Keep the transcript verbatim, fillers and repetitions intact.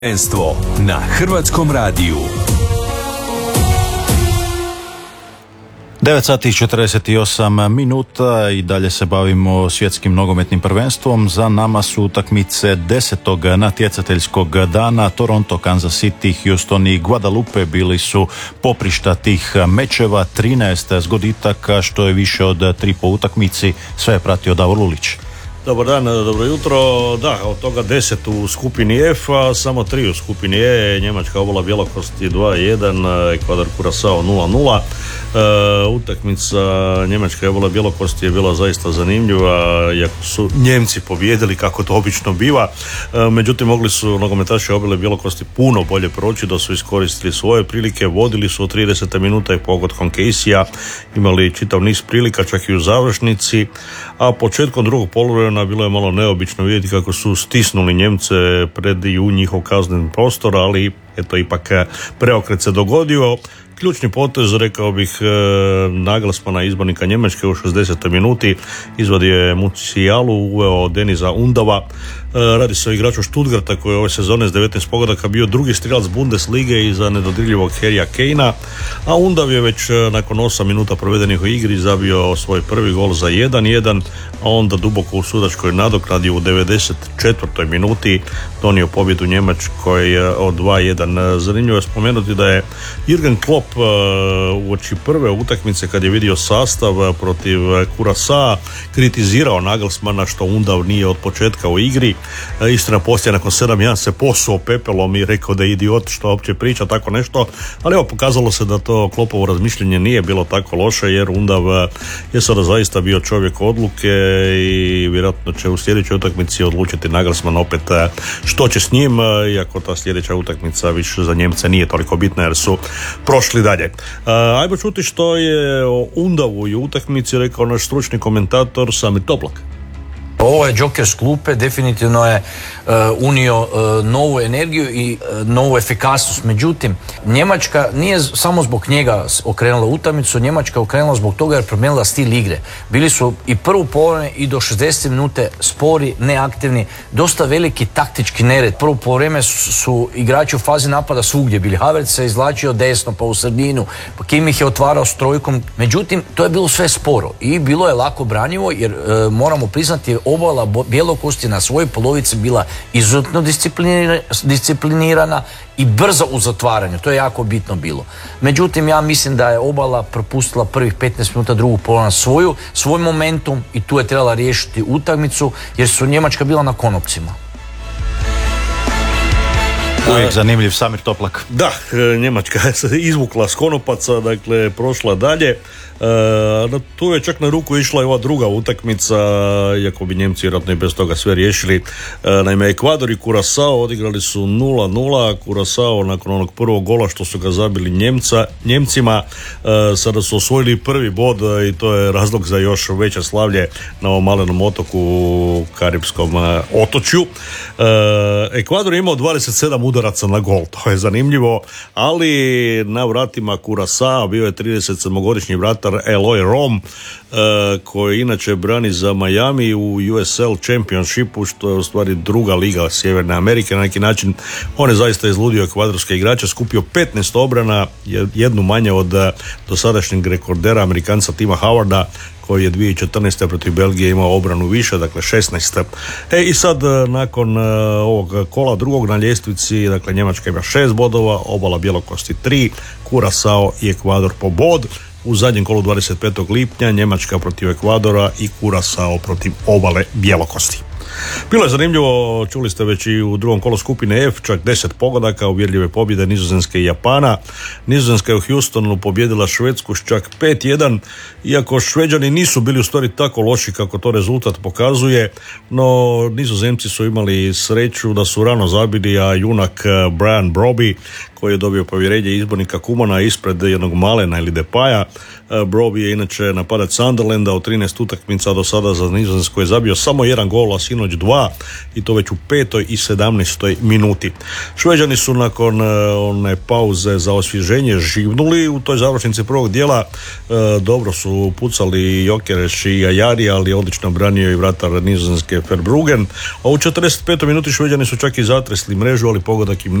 Prvenstvo na Hrvatskom radiju. devet sati i četrdeset osam minuta i dalje se bavimo svjetskim nogometnim prvenstvom. Za nama su utakmice desetog natjecateljskog dana. Toronto, Kansas City, Houston i Guadalupe bili su poprišta tih mečeva, trinaest zgoditaka, što je više od tri po utakmici. Sve je pratio Davor Lulić. Dobar dan, dobro jutro. Da, od toga deset u skupini F, a samo tri u skupini E. Njemačka Obola Bjelokosti dva jedan, Ekvador Kurasao nula nula. E, utakmica Njemačka Obola Bjelokosti je bila zaista zanimljiva, iako su Njemci pobijedili kako to obično biva. E, međutim, mogli su nogometaši Obole Bjelokosti puno bolje proći, da su iskoristili svoje prilike. Vodili su od trideset minuta i pogodkom Caseyja, imali čitav niz prilika, čak i u završnici, a početkom drugog poluvremena bilo je malo neobično vidjeti kako su stisnuli Njemce pred i u njihov kazneni prostor, ali eto, ipak preokret se dogodio. Ključni potez, rekao bih, Nagelsmana, izbornika Njemačke, u šezdesetoj minuti izvadio je Musialu, uveo Deniza Undava. Radi se o igraču Stuttgarta koji je ove sezone s devetnaest pogodaka bio drugi strijelac Bundeslige iza nedodirljivog Harrya Kanea, a Undav je već nakon osam minuta provedenih u igri zabio svoj prvi gol za jedan jedan, a onda duboko u sudačkoj nadoknadi u devedeset četvrtoj minuti donio pobjedu Njemačkoj od dva jedan. Zanimljivo je spomenuti da je Jürgen Klopp uoči prve utakmice, kad je vidio sastav protiv Curaçaa, kritizirao Nagelsmana što Undav nije od početka u igri. Istina, poslije nakon sedam jedan se posuo pepelom i rekao da je idiot što uopće priča tako nešto, ali evo, pokazalo se da to Kloppovo razmišljanje nije bilo tako loše, jer Undav je sada zaista bio čovjek odluke i vjerojatno će u sljedećoj utakmici odlučiti Nagelsman opet što će s njim, iako ta sljedeća utakmica više za Njemce nije toliko bitna jer su prošli dalje. Ajmo čuti što je o Undavu i utakmici rekao naš stručni komentator Samir Toplak. Ovo je Joker s klupe, definitivno je uh, unio uh, novu energiju i uh, novu efikasnost. Međutim, Njemačka nije samo zbog njega okrenula utakmicu, Njemačka je okrenula zbog toga jer promijenila stil igre. Bili su i prvu poluvreme i do šezdeset minute spori, neaktivni, dosta veliki taktički nered. Prvo poluvreme su, su igrači u fazi napada svugdje bili. Havertz se izvlačio desno pa u sredinu, pa Kimmich je otvarao s trojkom. Međutim, to je bilo sve sporo i bilo je lako branjivo, jer uh, moramo priznati, Obola Bjelokosti na svojoj polovici bila izuzetno disciplinirana i brza u zatvaranju. To je jako bitno bilo. Međutim, ja mislim da je Obola propustila prvih petnaest minuta drugu polu na svoju, svoj momentum i tu je trebala riješiti utakmicu, jer su Njemačka bila na konopcima. Uvijek zanimljiv Samir Toplak. Da, Njemačka je izvukla s konopaca, dakle prošla dalje. E, tu je čak na ruku išla i ova druga utakmica, iako bi Njemci vjerojatno i bez toga sve riješili. E, naime, Ekvador i Curaçao odigrali su nula nula. Curaçao nakon onog prvog gola što su ga zabili Njemca, Njemcima, e, sada su osvojili prvi bod i to je razlog za još veće slavlje na ovom malenom otoku u Karipskom otočju. E, Ekvador je imao dvadeset sedam udaraca na gol, to je zanimljivo, ali na vratima Curaçao bio je trideset sedmogodišnji vratar Eloy Rom, koji inače brani za Miami u U S L Championshipu, što je u stvari druga liga Sjeverne Amerike. Na neki način on je zaista izludio ekvadorske igrače, skupio petnaest obrana, jednu manje od dosadašnjeg rekordera Amerikanca Tima Howarda, koji je dvije tisuće četrnaeste protiv Belgije imao obranu više, dakle šesnaest. E i sad nakon uh, ovog kola drugog na ljestvici, dakle Njemačka ima šest bodova, Obola Bjelokosti tri, Curaçao i Ekvador po bod. U zadnjem kolu dvadeset petog lipnja Njemačka protiv Ekvadora i Curaçao protiv Obale Bjelokosti. Bilo je zanimljivo, čuli ste već i u drugom kolu skupine F, čak deset pogodaka, uvjerljive pobjede Nizozemske i Japana. Nizozemska je u Houstonu pobjedila Švedsku s čak pet jedan, iako Šveđani nisu bili u stvari tako loši kako to rezultat pokazuje, no Nizozemci su imali sreću da su rano zabili, a junak Brian Broby, koji je dobio povjerenje izbornika Kumana ispred jednog Malena ili Depaja. Broby je inače napadač Sunderlanda, od trinaest utakmica do sada za Nizozemsku je zabio samo jedan gol, a sinoć dva, i to već u petoj i sedamnaestoj minuti. Šveđani su nakon one pauze za osvježenje živnuli u toj završnici prvog dijela. Dobro su pucali Jokereš i Ajari, ali odlično branio i vratar Nizozemske Verbruggen, a u četrdeset petoj minuti Šveđani su čak i zatresli mrežu, ali pogodak im